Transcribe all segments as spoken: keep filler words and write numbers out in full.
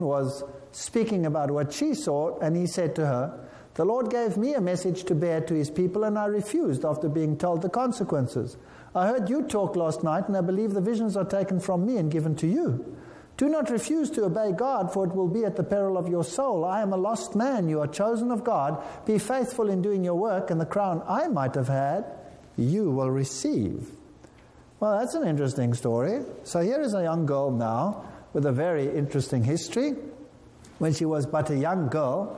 was speaking about what she saw, and he said to her, "The Lord gave me a message to bear to his people, and I refused after being told the consequences. I heard you talk last night, and I believe the visions are taken from me and given to you. Do not refuse to obey God, for it will be at the peril of your soul. I am a lost man. You are chosen of God. Be faithful in doing your work, and the crown I might have had, you will receive." Well, that's an interesting story. So here is a young girl now with a very interesting history. When she was but a young girl,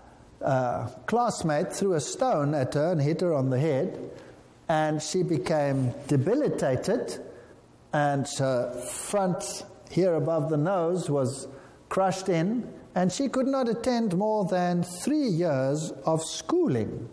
a classmate threw a stone at her and hit her on the head, and she became debilitated, and her front here above the nose was crushed in, and she could not attend more than three years of schooling.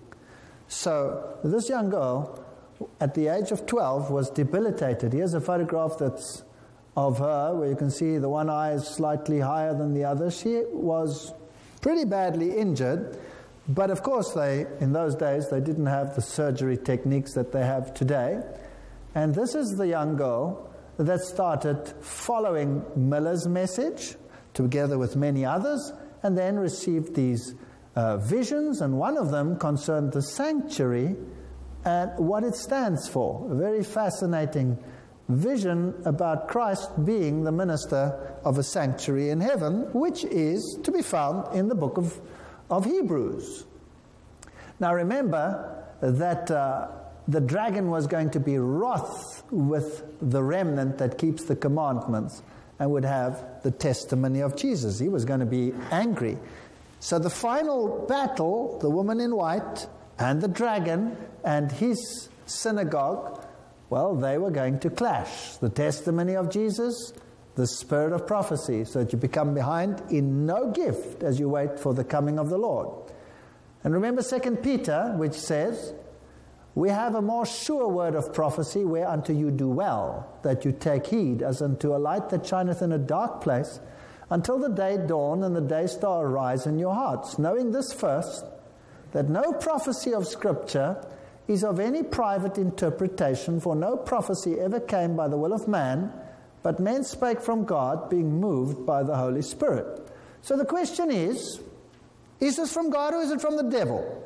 So this young girl, at the age of twelve, was debilitated. Here's a photograph that's of her, where you can see the one eye is slightly higher than the other. She was pretty badly injured, but of course they, in those days, they didn't have the surgery techniques that they have today. And this is the young girl that started following Miller's message, together with many others, and then received these uh, visions, and one of them concerned the sanctuary and what it stands for. A very fascinating vision about Christ being the minister of a sanctuary in heaven, which is to be found in the book of, of Hebrews. Now remember that uh, the dragon was going to be wroth with the remnant that keeps the commandments and would have the testimony of Jesus. He was going to be angry. So the final battle, the woman in white and the dragon and his synagogue, well, they were going to clash. The testimony of Jesus, the spirit of prophecy, so that you become behind in no gift as you wait for the coming of the Lord. And remember Second Peter, which says, "We have a more sure word of prophecy, whereunto you do well, that you take heed, as unto a light that shineth in a dark place, until the day dawn and the day star arise in your hearts, knowing this first, that no prophecy of Scripture is of any private interpretation, for no prophecy ever came by the will of man, but men spake from God, being moved by the Holy Spirit." So the question is, is this from God or is it from the devil?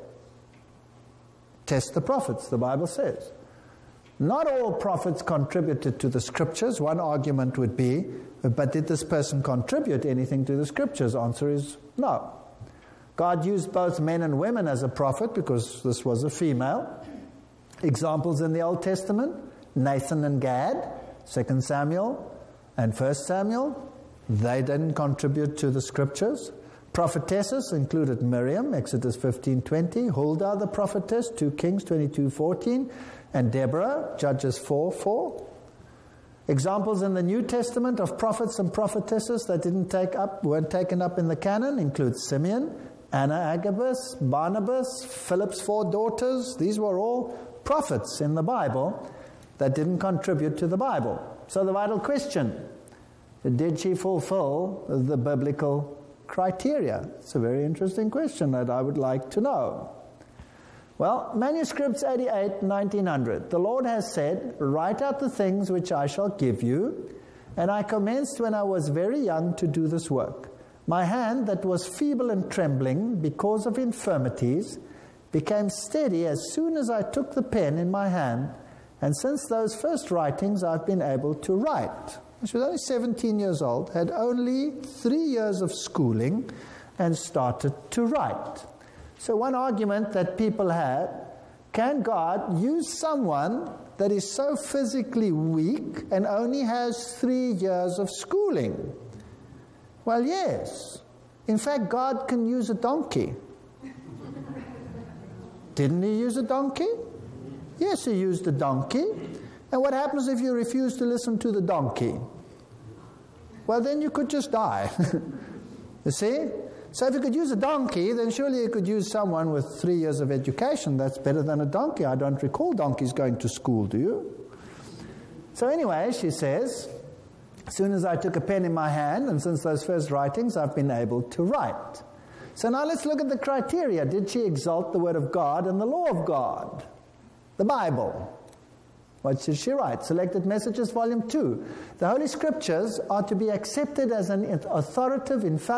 Test the prophets, the Bible says. Not all prophets contributed to the Scriptures. One argument would be, but did this person contribute anything to the Scriptures? Answer is no. God used both men and women as a prophet because this was a female. Examples in the Old Testament, Nathan and Gad, Second Samuel and First Samuel, they didn't contribute to the Scriptures. Prophetesses included Miriam, Exodus fifteen twenty, Huldah the prophetess, Second Kings twenty-two fourteen, and Deborah, Judges four four. Examples in the New Testament of prophets and prophetesses that didn't take up, weren't taken up in the canon include Simeon, Anna, Agabus, Barnabas, Philip's four daughters. These were all prophets in the Bible that didn't contribute to the Bible. So the vital question, did she fulfill the biblical criteria? It's a very interesting question that I would like to know. Well, manuscripts eighty-eight, nineteen hundred. "The Lord has said, write out the things which I shall give you. And I commenced when I was very young to do this work. My hand that was feeble and trembling because of infirmities became steady as soon as I took the pen in my hand. And since those first writings I've been able to write." She was only seventeen years old, had only three years of schooling, and started to write. So one argument that people had, can God use someone that is so physically weak and only has three years of schooling? Well, yes. In fact, God can use a donkey. Didn't he use a donkey? Yes, he used a donkey. And what happens if you refuse to listen to the donkey? Well, then you could just die. You see? So if you could use a donkey, then surely you could use someone with three years of education. That's better than a donkey. I don't recall donkeys going to school, do you? So anyway, she says, as soon as I took a pen in my hand, and since those first writings, I've been able to write. So now let's look at the criteria. Did she exalt the Word of God and the law of God? The Bible. What did she write? Selected Messages, Volume two. The Holy Scriptures are to be accepted as an authoritative, infallible